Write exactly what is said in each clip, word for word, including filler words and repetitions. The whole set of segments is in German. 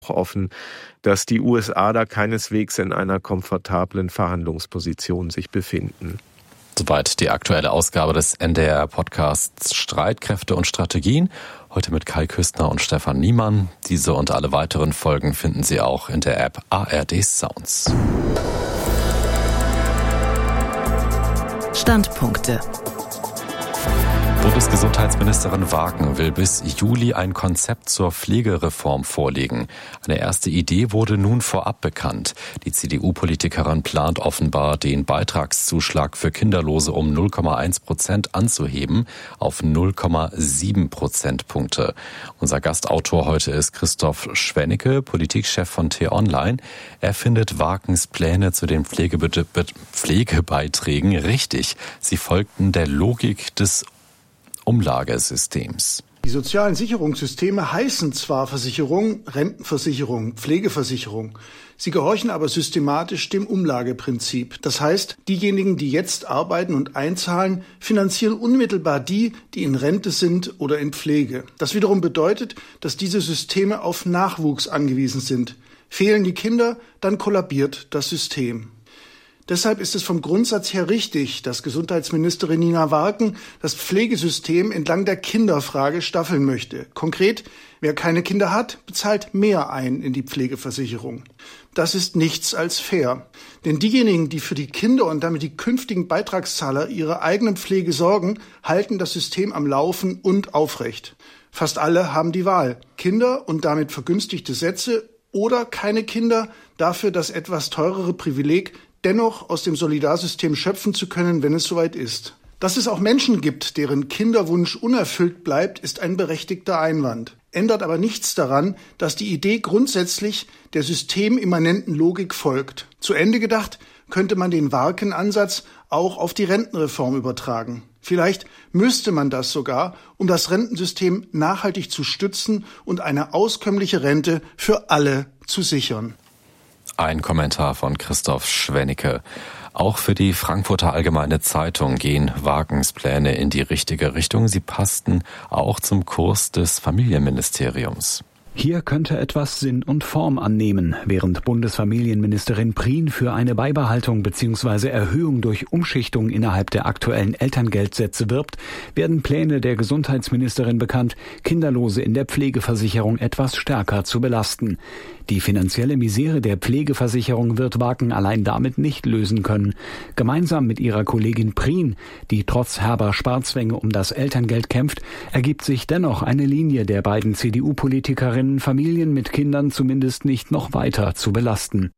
offen, dass die U S A da keineswegs in einer komfortablen Verhandlungsposition sich befinden. Soweit die aktuelle Ausgabe des N D R-Podcasts Streitkräfte und Strategien. Heute mit Kai Küstner und Stefan Niemann. Diese und alle weiteren Folgen finden Sie auch in der App A R D Sounds. Standpunkte. Bundesgesundheitsministerin Wagen will bis Juli ein Konzept zur Pflegereform vorlegen. Eine erste Idee wurde nun vorab bekannt. Die C D U-Politikerin plant offenbar, den Beitragszuschlag für Kinderlose um null Komma eins Prozent anzuheben auf null Komma sieben Prozentpunkte. Unser Gastautor heute ist Christoph Schwennecke, Politikchef von T-Online. Er findet Wagens Pläne zu den Pflegebe- Pflegebeiträgen richtig. Sie folgten der Logik des Umlagesystems. Die sozialen Sicherungssysteme heißen zwar Versicherung, Rentenversicherung, Pflegeversicherung. Sie gehorchen aber systematisch dem Umlageprinzip. Das heißt, diejenigen, die jetzt arbeiten und einzahlen, finanzieren unmittelbar die, die in Rente sind oder in Pflege. Das wiederum bedeutet, dass diese Systeme auf Nachwuchs angewiesen sind. Fehlen die Kinder, dann kollabiert das System. Deshalb ist es vom Grundsatz her richtig, dass Gesundheitsministerin Nina Wagen das Pflegesystem entlang der Kinderfrage staffeln möchte. Konkret, wer keine Kinder hat, bezahlt mehr ein in die Pflegeversicherung. Das ist nichts als fair. Denn diejenigen, die für die Kinder und damit die künftigen Beitragszahler ihrer eigenen Pflege sorgen, halten das System am Laufen und aufrecht. Fast alle haben die Wahl: Kinder und damit vergünstigte Sätze oder keine Kinder, dafür das etwas teurere Privileg, dennoch aus dem Solidarsystem schöpfen zu können, wenn es soweit ist. Dass es auch Menschen gibt, deren Kinderwunsch unerfüllt bleibt, ist ein berechtigter Einwand. Ändert aber nichts daran, dass die Idee grundsätzlich der systemimmanenten Logik folgt. Zu Ende gedacht könnte man den Wagen-Ansatz auch auf die Rentenreform übertragen. Vielleicht müsste man das sogar, um das Rentensystem nachhaltig zu stützen und eine auskömmliche Rente für alle zu sichern. Ein Kommentar von Christoph Schwennecke. Auch für die Frankfurter Allgemeine Zeitung gehen Wagens Pläne in die richtige Richtung. Sie passten auch zum Kurs des Familienministeriums. Hier könnte etwas Sinn und Form annehmen. Während Bundesfamilienministerin Prien für eine Beibehaltung bzw. Erhöhung durch Umschichtung innerhalb der aktuellen Elterngeldsätze wirbt, werden Pläne der Gesundheitsministerin bekannt, Kinderlose in der Pflegeversicherung etwas stärker zu belasten. Die finanzielle Misere der Pflegeversicherung wird Wagen allein damit nicht lösen können. Gemeinsam mit ihrer Kollegin Prien, die trotz herber Sparzwänge um das Elterngeld kämpft, ergibt sich dennoch eine Linie der beiden C D U-Politikerinnen, Familien mit Kindern zumindest nicht noch weiter zu belasten.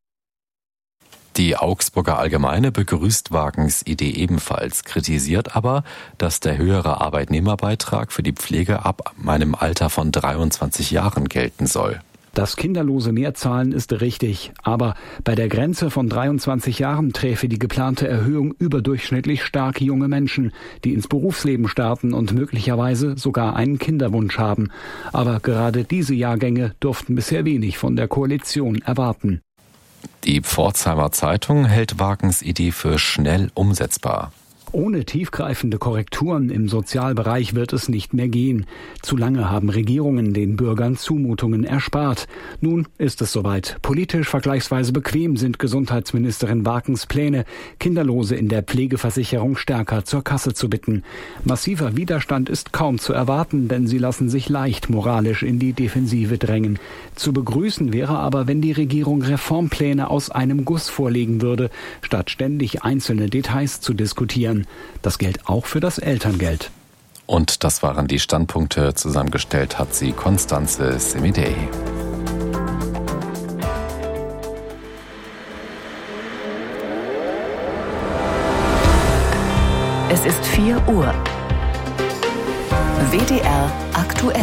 Die Augsburger Allgemeine begrüßt Wagens Idee ebenfalls, kritisiert aber, dass der höhere Arbeitnehmerbeitrag für die Pflege ab einem Alter von dreiundzwanzig Jahren gelten soll. Dass Kinderlose mehr zahlen, ist richtig. Aber bei der Grenze von dreiundzwanzig Jahren träfe die geplante Erhöhung überdurchschnittlich stark junge Menschen, die ins Berufsleben starten und möglicherweise sogar einen Kinderwunsch haben. Aber gerade diese Jahrgänge durften bisher wenig von der Koalition erwarten. Die Pforzheimer Zeitung hält Wagens Idee für schnell umsetzbar. Ohne tiefgreifende Korrekturen im Sozialbereich wird es nicht mehr gehen. Zu lange haben Regierungen den Bürgern Zumutungen erspart. Nun ist es soweit. Politisch vergleichsweise bequem sind Gesundheitsministerin Wagens Pläne, Kinderlose in der Pflegeversicherung stärker zur Kasse zu bitten. Massiver Widerstand ist kaum zu erwarten, denn sie lassen sich leicht moralisch in die Defensive drängen. Zu begrüßen wäre aber, wenn die Regierung Reformpläne aus einem Guss vorlegen würde, statt ständig einzelne Details zu diskutieren. Das gilt auch für das Elterngeld. Und das waren die Standpunkte. Zusammengestellt hat sie Konstanze Semidey. Es ist vier Uhr. W D R aktuell.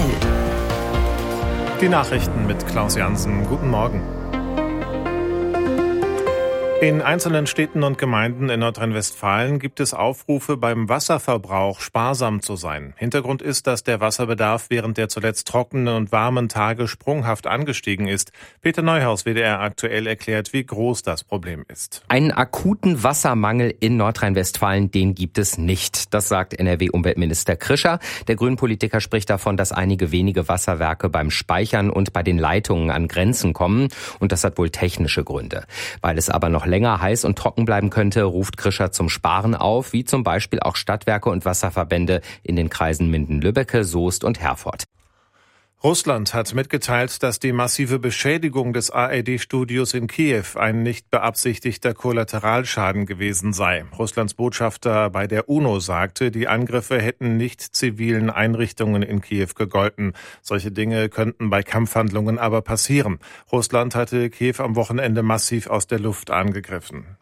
Die Nachrichten mit Klaus Jansen. Guten Morgen. In einzelnen Städten und Gemeinden in Nordrhein-Westfalen gibt es Aufrufe, beim Wasserverbrauch sparsam zu sein. Hintergrund ist, dass der Wasserbedarf während der zuletzt trockenen und warmen Tage sprunghaft angestiegen ist. Peter Neuhaus, W D R aktuell, erklärt, wie groß das Problem ist. Einen akuten Wassermangel in Nordrhein-Westfalen, den gibt es nicht. Das sagt N R W-Umweltminister Krischer. Der Grünen-Politiker spricht davon, dass einige wenige Wasserwerke beim Speichern und bei den Leitungen an Grenzen kommen. Und das hat wohl technische Gründe. Weil es aber noch länger heiß und trocken bleiben könnte, ruft Krischer zum Sparen auf, wie zum Beispiel auch Stadtwerke und Wasserverbände in den Kreisen Minden-Lübbecke, Soest und Herford. Russland hat mitgeteilt, dass die massive Beschädigung des A R D-Studios in Kiew ein nicht beabsichtigter Kollateralschaden gewesen sei. Russlands Botschafter bei der UNO sagte, die Angriffe hätten nicht zivilen Einrichtungen in Kiew gegolten. Solche Dinge könnten bei Kampfhandlungen aber passieren. Russland hatte Kiew am Wochenende massiv aus der Luft angegriffen.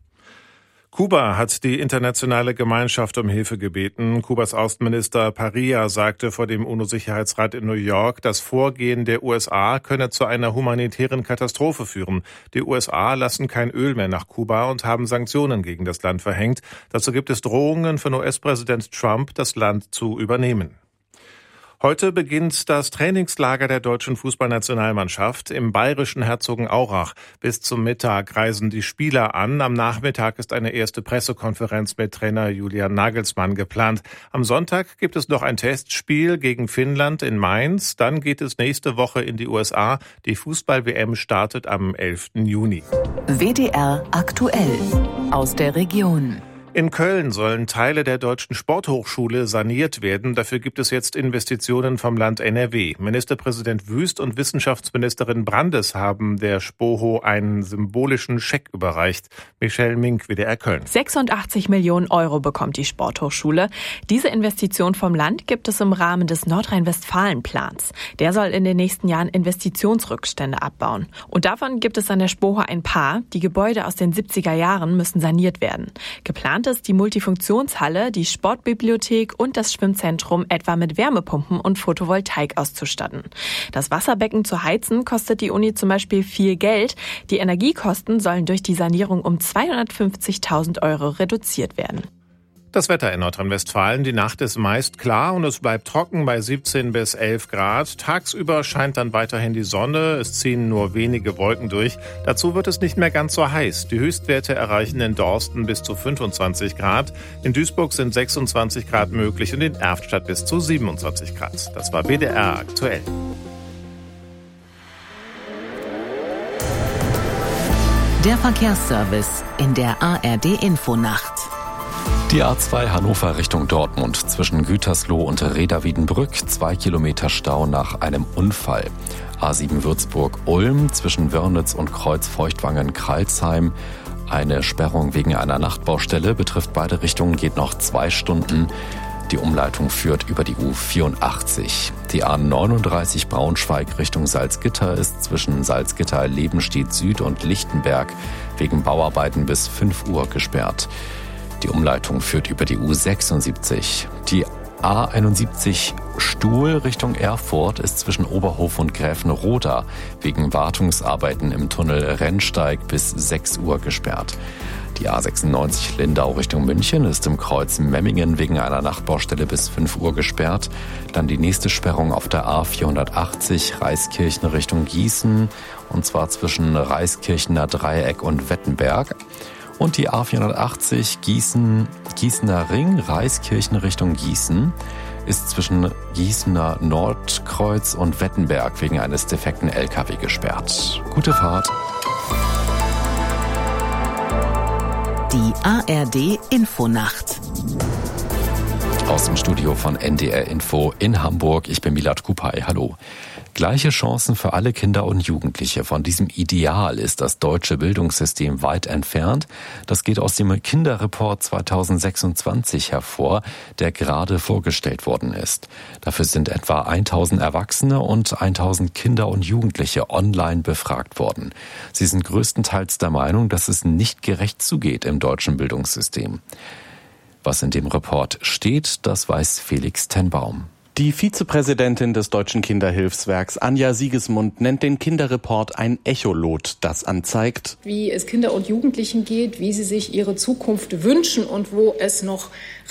Kuba hat die internationale Gemeinschaft um Hilfe gebeten. Kubas Außenminister Parilla sagte vor dem UNO-Sicherheitsrat in New York, das Vorgehen der U S A könne zu einer humanitären Katastrophe führen. Die U S A lassen kein Öl mehr nach Kuba und haben Sanktionen gegen das Land verhängt. Dazu gibt es Drohungen von U S-Präsident Trump, das Land zu übernehmen. Heute beginnt das Trainingslager der deutschen Fußballnationalmannschaft im bayerischen Herzogenaurach. Bis zum Mittag reisen die Spieler an. Am Nachmittag ist eine erste Pressekonferenz mit Trainer Julian Nagelsmann geplant. Am Sonntag gibt es noch ein Testspiel gegen Finnland in Mainz. Dann geht es nächste Woche in die U S A. Die Fußball-W M startet am elften Juni. W D R aktuell aus der Region. In Köln sollen Teile der Deutschen Sporthochschule saniert werden. Dafür gibt es jetzt Investitionen vom Land N R W. Ministerpräsident Wüst und Wissenschaftsministerin Brandes haben der Spoho einen symbolischen Scheck überreicht. Michelle Mink, W D R Köln. sechsundachtzig Millionen Euro bekommt die Sporthochschule. Diese Investition vom Land gibt es im Rahmen des Nordrhein-Westfalen-Plans. Der soll in den nächsten Jahren Investitionsrückstände abbauen. Und davon gibt es an der Spoho ein paar. Die Gebäude aus den siebziger Jahren müssen saniert werden. Geplant ist die Multifunktionshalle, die Sportbibliothek und das Schwimmzentrum etwa mit Wärmepumpen und Photovoltaik auszustatten. Das Wasserbecken zu heizen kostet die Uni zum Beispiel viel Geld. Die Energiekosten sollen durch die Sanierung um zweihundertfünfzigtausend Euro reduziert werden. Das Wetter in Nordrhein-Westfalen. Die Nacht ist meist klar und es bleibt trocken bei siebzehn bis elf Grad. Tagsüber scheint dann weiterhin die Sonne. Es ziehen nur wenige Wolken durch. Dazu wird es nicht mehr ganz so heiß. Die Höchstwerte erreichen in Dorsten bis zu fünfundzwanzig Grad. In Duisburg sind sechsundzwanzig Grad möglich und in Erftstadt bis zu siebenundzwanzig Grad. Das war W D R aktuell. Der Verkehrsservice in der A R D-Infonacht. Die A zwei Hannover Richtung Dortmund zwischen Gütersloh und Reda-Wiedenbrück, zwei Kilometer Stau nach einem Unfall. A sieben Würzburg-Ulm zwischen Wörnitz und Kreuz-Feuchtwangen-Kralsheim. Eine Sperrung wegen einer Nachtbaustelle betrifft beide Richtungen, geht noch zwei Stunden. Die Umleitung führt über die U vierundachtzig. Die A neununddreißig Braunschweig Richtung Salzgitter ist zwischen Salzgitter-Lebenstedt Süd und Lichtenberg wegen Bauarbeiten bis fünf Uhr gesperrt. Die Umleitung führt über die U sechsundsiebzig. Die A einundsiebzig Stuhl Richtung Erfurt ist zwischen Oberhof und Gräfenroda wegen Wartungsarbeiten im Tunnel Rennsteig bis sechs Uhr gesperrt. Die A sechsundneunzig Lindau Richtung München ist im Kreuz Memmingen wegen einer Nachtbaustelle bis fünf Uhr gesperrt. Dann die nächste Sperrung auf der A vierhundertachtzig Reiskirchen Richtung Gießen, und zwar zwischen Reiskirchener Dreieck und Wettenberg. Und die A vierhundertachtzig Gießen, Gießener Ring, Reiskirchen Richtung Gießen, ist zwischen Gießener Nordkreuz und Wettenberg wegen eines defekten L K W gesperrt. Gute Fahrt. Die A R D-Infonacht. Aus dem Studio von N D R Info in Hamburg. Ich bin Milad Kupay. Hallo. Gleiche Chancen für alle Kinder und Jugendliche. Von diesem Ideal ist das deutsche Bildungssystem weit entfernt. Das geht aus dem Kinderreport zweitausendsechsundzwanzig hervor, der gerade vorgestellt worden ist. Dafür sind etwa tausend Erwachsene und tausend Kinder und Jugendliche online befragt worden. Sie sind größtenteils der Meinung, dass es nicht gerecht zugeht im deutschen Bildungssystem. Was in dem Report steht, das weiß Felix Tenbaum. Die Vizepräsidentin des Deutschen Kinderhilfswerks Anja Siegesmund nennt den Kinderreport ein Echolot, das anzeigt, wie es Kinder und Jugendlichen geht, wie sie sich ihre Zukunft wünschen und wo es noch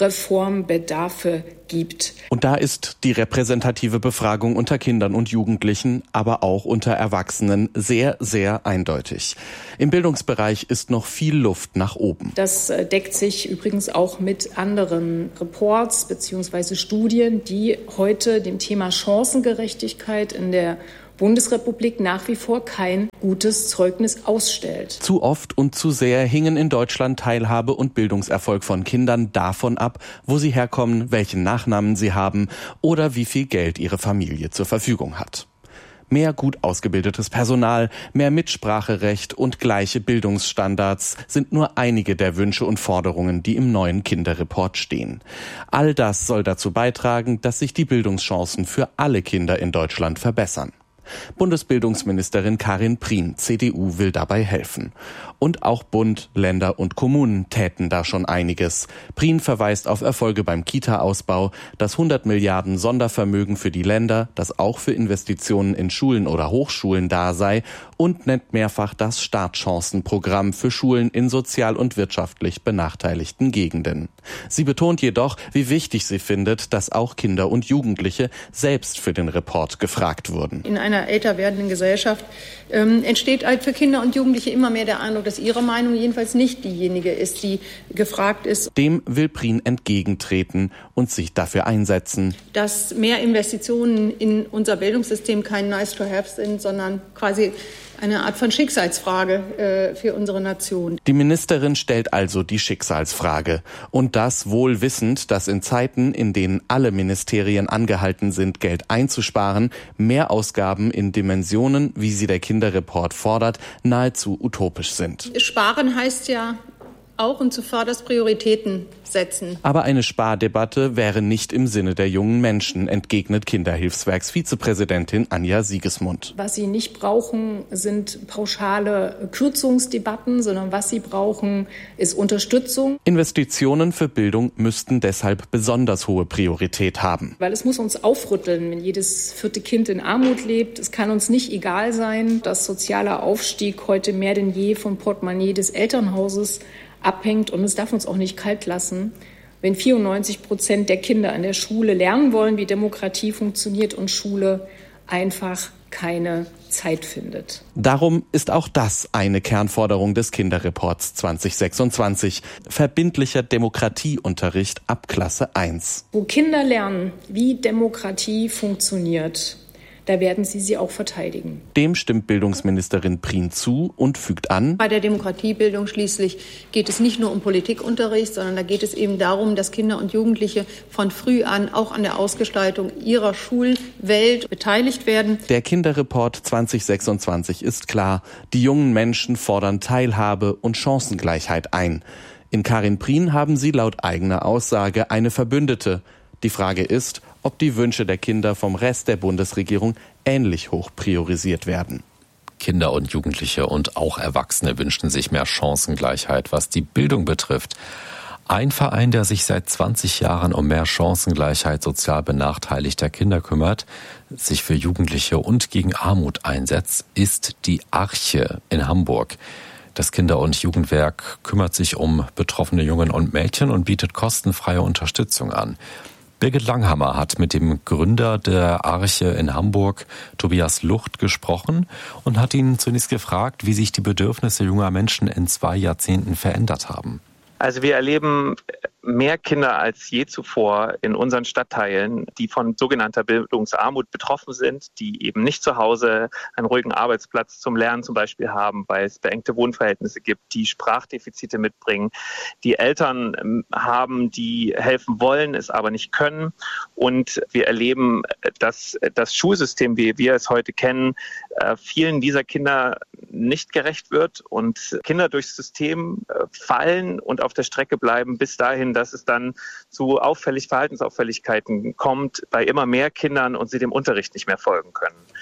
Reformbedarfe gibt. Und da ist die repräsentative Befragung unter Kindern und Jugendlichen, aber auch unter Erwachsenen sehr, sehr eindeutig. Im Bildungsbereich ist noch viel Luft nach oben. Das deckt sich übrigens auch mit anderen Reports bzw. Studien, die heute dem Thema Chancengerechtigkeit in der Bundesrepublik nach wie vor kein gutes Zeugnis ausstellt. Zu oft und zu sehr hingen in Deutschland Teilhabe und Bildungserfolg von Kindern davon ab, wo sie herkommen, welchen Nachnamen sie haben oder wie viel Geld ihre Familie zur Verfügung hat. Mehr gut ausgebildetes Personal, mehr Mitspracherecht und gleiche Bildungsstandards sind nur einige der Wünsche und Forderungen, die im neuen Kinderreport stehen. All das soll dazu beitragen, dass sich die Bildungschancen für alle Kinder in Deutschland verbessern. Bundesbildungsministerin Karin Prien, C D U, will dabei helfen. Und auch Bund, Länder und Kommunen täten da schon einiges. Prien verweist auf Erfolge beim Kita-Ausbau, das hundert Milliarden Sondervermögen für die Länder, das auch für Investitionen in Schulen oder Hochschulen da sei, und nennt mehrfach das Startchancenprogramm für Schulen in sozial und wirtschaftlich benachteiligten Gegenden. Sie betont jedoch, wie wichtig sie findet, dass auch Kinder und Jugendliche selbst für den Report gefragt wurden. In einer älter werdenden Gesellschaft ähm, entsteht halt für Kinder und Jugendliche immer mehr der Eindruck, dass ihre Meinung jedenfalls nicht diejenige ist, die gefragt ist. Dem will Prien entgegentreten und sich dafür einsetzen, dass mehr Investitionen in unser Bildungssystem kein nice to have sind, sondern quasi eine Art von Schicksalsfrage äh, für unsere Nation. Die Ministerin stellt also die Schicksalsfrage. Und das wohl wissend, dass in Zeiten, in denen alle Ministerien angehalten sind, Geld einzusparen, Mehrausgaben in Dimensionen, wie sie der Kinderreport fordert, nahezu utopisch sind. Sparen heißt ja auch und zuvörderst Prioritäten setzen. Aber eine Spardebatte wäre nicht im Sinne der jungen Menschen, entgegnet Kinderhilfswerks-Vizepräsidentin Anja Siegesmund. Was sie nicht brauchen, sind pauschale Kürzungsdebatten, sondern was sie brauchen, ist Unterstützung. Investitionen für Bildung müssten deshalb besonders hohe Priorität haben. Weil es muss uns aufrütteln, wenn jedes vierte Kind in Armut lebt. Es kann uns nicht egal sein, dass sozialer Aufstieg heute mehr denn je vom Portemonnaie des Elternhauses abhängt, und es darf uns auch nicht kalt lassen, wenn vierundneunzig Prozent der Kinder an der Schule lernen wollen, wie Demokratie funktioniert, und Schule einfach keine Zeit findet. Darum ist auch das eine Kernforderung des Kinderreports zwanzig sechsundzwanzig. Verbindlicher Demokratieunterricht ab Klasse eins. Wo Kinder lernen, wie Demokratie funktioniert, da werden sie sie auch verteidigen. Dem stimmt Bildungsministerin Prien zu und fügt an: Bei der Demokratiebildung schließlich geht es nicht nur um Politikunterricht, sondern da geht es eben darum, dass Kinder und Jugendliche von früh an auch an der Ausgestaltung ihrer Schulwelt beteiligt werden. Der Kinderreport zwanzig sechsundzwanzig ist klar. Die jungen Menschen fordern Teilhabe und Chancengleichheit ein. In Karin Prien haben sie laut eigener Aussage eine Verbündete. Die Frage ist, ob die Wünsche der Kinder vom Rest der Bundesregierung ähnlich hoch priorisiert werden. Kinder und Jugendliche und auch Erwachsene wünschen sich mehr Chancengleichheit, was die Bildung betrifft. Ein Verein, der sich seit zwanzig Jahren um mehr Chancengleichheit sozial benachteiligter Kinder kümmert, sich für Jugendliche und gegen Armut einsetzt, ist die Arche in Hamburg. Das Kinder- und Jugendwerk kümmert sich um betroffene Jungen und Mädchen und bietet kostenfreie Unterstützung an. Birgit Langhammer hat mit dem Gründer der Arche in Hamburg, Tobias Lucht, gesprochen und hat ihn zunächst gefragt, wie sich die Bedürfnisse junger Menschen in zwei Jahrzehnten verändert haben. Also wir erleben mehr Kinder als je zuvor in unseren Stadtteilen, die von sogenannter Bildungsarmut betroffen sind, die eben nicht zu Hause einen ruhigen Arbeitsplatz zum Lernen zum Beispiel haben, weil es beengte Wohnverhältnisse gibt, die Sprachdefizite mitbringen, die Eltern haben, die helfen wollen, es aber nicht können. Und wir erleben, dass das Schulsystem, wie wir es heute kennen, vielen dieser Kinder nicht gerecht wird und Kinder durchs System fallen und auf der Strecke bleiben bis dahin, dass es dann zu auffällig Verhaltensauffälligkeiten kommt bei immer mehr Kindern und sie dem Unterricht nicht mehr folgen können.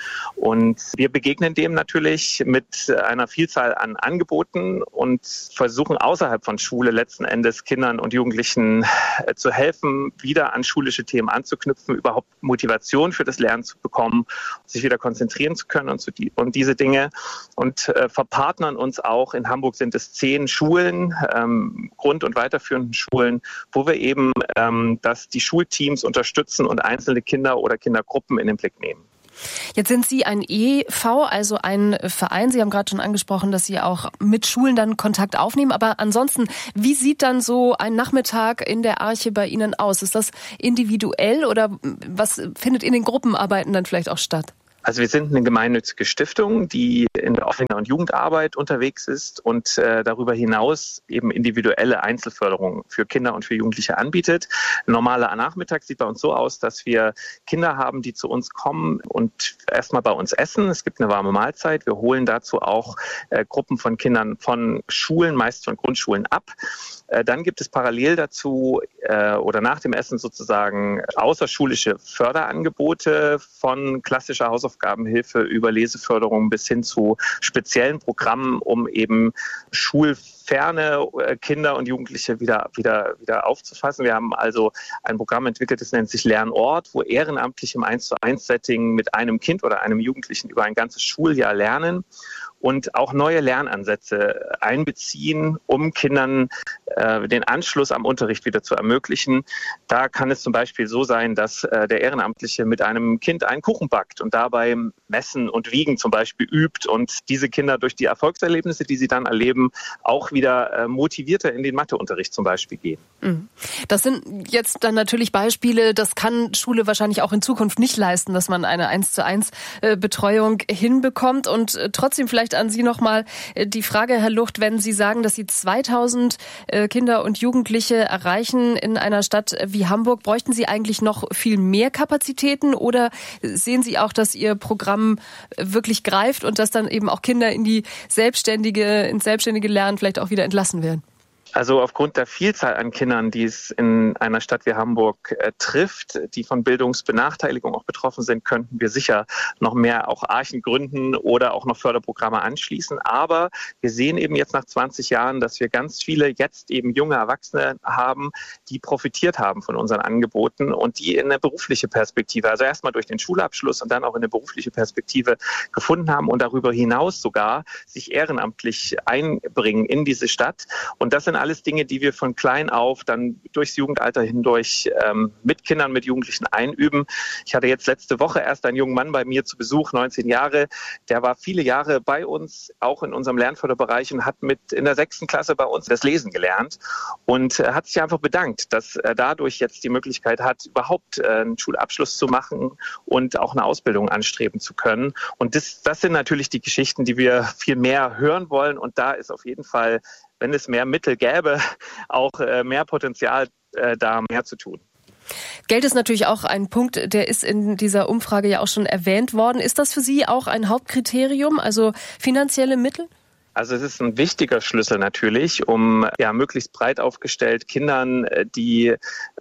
Und wir begegnen dem natürlich mit einer Vielzahl an Angeboten und versuchen außerhalb von Schule letzten Endes Kindern und Jugendlichen zu helfen, wieder an schulische Themen anzuknüpfen, überhaupt Motivation für das Lernen zu bekommen, sich wieder konzentrieren zu können und, zu die, und diese Dinge. Und äh, verpartnern uns auch. In Hamburg sind es zehn Schulen, ähm, Grund- und weiterführenden Schulen, wo wir eben ähm, dass die Schulteams unterstützen und einzelne Kinder oder Kindergruppen in den Blick nehmen. Jetzt sind Sie ein E V, also ein Verein. Sie haben gerade schon angesprochen, dass Sie auch mit Schulen dann Kontakt aufnehmen. Aber ansonsten, wie sieht dann so ein Nachmittag in der Arche bei Ihnen aus? Ist das individuell oder was findet in den Gruppenarbeiten dann vielleicht auch statt? Also wir sind eine gemeinnützige Stiftung, die in der Kinder- und Jugendarbeit unterwegs ist und äh, darüber hinaus eben individuelle Einzelförderung für Kinder und für Jugendliche anbietet. Ein normaler Nachmittag sieht bei uns so aus, dass wir Kinder haben, die zu uns kommen und erstmal bei uns essen. Es gibt eine warme Mahlzeit. Wir holen dazu auch äh, Gruppen von Kindern von Schulen, meist von Grundschulen ab. Äh, dann gibt es parallel dazu äh, oder nach dem Essen sozusagen außerschulische Förderangebote von klassischer Hausaufgaben Aufgabenhilfe über Leseförderung bis hin zu speziellen Programmen, um eben schulferne Kinder und Jugendliche wieder, wieder, wieder aufzufassen. Wir haben also ein Programm entwickelt, das nennt sich Lernort, wo ehrenamtlich im eins zu eins Setting mit einem Kind oder einem Jugendlichen über ein ganzes Schuljahr lernen und auch neue Lernansätze einbeziehen, um Kindern äh, den Anschluss am Unterricht wieder zu ermöglichen. Da kann es zum Beispiel so sein, dass äh, der Ehrenamtliche mit einem Kind einen Kuchen backt und dabei Messen und Wiegen zum Beispiel übt und diese Kinder durch die Erfolgserlebnisse, die sie dann erleben, auch wieder äh, motivierter in den Matheunterricht zum Beispiel gehen. Das sind jetzt dann natürlich Beispiele, das kann Schule wahrscheinlich auch in Zukunft nicht leisten, dass man eine eins zu eins Betreuung hinbekommt. Und trotzdem vielleicht an Sie nochmal die Frage, Herr Lucht, wenn Sie sagen, dass Sie zweitausend Kinder und Jugendliche erreichen in einer Stadt wie Hamburg, bräuchten Sie eigentlich noch viel mehr Kapazitäten oder sehen Sie auch, dass Ihr Programm wirklich greift und dass dann eben auch Kinder in die selbstständige, ins selbstständige Lernen vielleicht auch wieder entlassen werden? Also aufgrund der Vielzahl an Kindern, die es in einer Stadt wie Hamburg äh, trifft, die von Bildungsbenachteiligung auch betroffen sind, könnten wir sicher noch mehr auch Archen gründen oder auch noch Förderprogramme anschließen. Aber wir sehen eben jetzt nach zwanzig Jahren, dass wir ganz viele jetzt eben junge Erwachsene haben, die profitiert haben von unseren Angeboten und die in eine berufliche Perspektive, also erstmal durch den Schulabschluss und dann auch in eine berufliche Perspektive gefunden haben und darüber hinaus sogar sich ehrenamtlich einbringen in diese Stadt. Und das sind alles Dinge, die wir von klein auf dann durchs Jugendalter hindurch ähm, mit Kindern, mit Jugendlichen einüben. Ich hatte jetzt letzte Woche erst einen jungen Mann bei mir zu Besuch, neunzehn Jahre. Der war viele Jahre bei uns, auch in unserem Lernförderbereich und hat mit in der sechsten Klasse bei uns das Lesen gelernt und äh, hat sich einfach bedankt, dass er dadurch jetzt die Möglichkeit hat, überhaupt äh, einen Schulabschluss zu machen und auch eine Ausbildung anstreben zu können. Und das, das sind natürlich die Geschichten, die wir viel mehr hören wollen. Und da ist auf jeden Fall, wenn es mehr Mittel gäbe, auch äh, mehr Potenzial, äh, da mehr zu tun. Geld ist natürlich auch ein Punkt, der ist in dieser Umfrage ja auch schon erwähnt worden. Ist das für Sie auch ein Hauptkriterium, also finanzielle Mittel? Also es ist ein wichtiger Schlüssel natürlich, um ja möglichst breit aufgestellt Kindern, die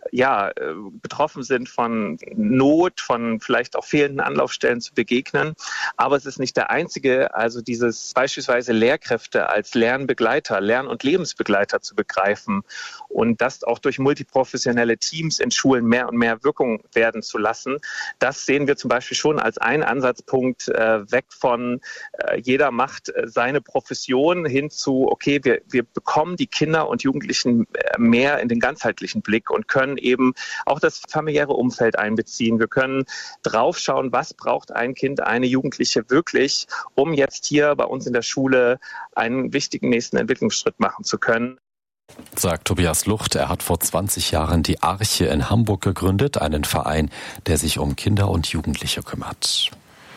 ja betroffen sind von Not, von vielleicht auch fehlenden Anlaufstellen zu begegnen. Aber es ist nicht der einzige, also dieses beispielsweise Lehrkräfte als Lernbegleiter, Lern- und Lebensbegleiter zu begreifen und das auch durch multiprofessionelle Teams in Schulen mehr und mehr Wirkung werden zu lassen. Das sehen wir zum Beispiel schon als einen Ansatzpunkt äh, weg von äh, jeder macht äh, seine Profession hin zu, okay, wir, wir bekommen die Kinder und Jugendlichen mehr in den ganzheitlichen Blick und können eben auch das familiäre Umfeld einbeziehen. Wir können draufschauen, was braucht ein Kind, eine Jugendliche wirklich, um jetzt hier bei uns in der Schule einen wichtigen nächsten Entwicklungsschritt machen zu können. Sagt Tobias Lucht. Er hat vor zwanzig Jahren die Arche in Hamburg gegründet, einen Verein, der sich um Kinder und Jugendliche kümmert.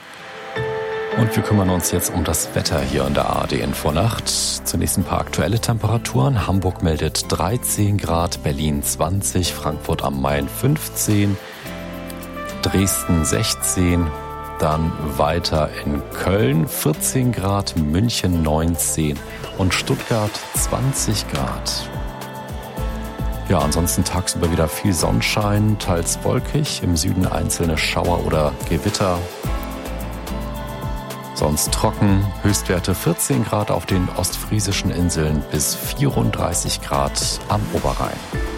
Und wir kümmern uns jetzt um das Wetter hier in der A R D-Infonacht. Zunächst ein paar aktuelle Temperaturen. Hamburg meldet dreizehn Grad, Berlin zwanzig, Frankfurt am Main fünfzehn, Dresden sechzehn, dann weiter in Köln vierzehn Grad, München neunzehn und Stuttgart zwanzig Grad. Ja, ansonsten tagsüber wieder viel Sonnenschein, teils wolkig, im Süden einzelne Schauer oder Gewitter. Sonst trocken, Höchstwerte vierzehn Grad auf den ostfriesischen Inseln bis vierunddreißig Grad am Oberrhein.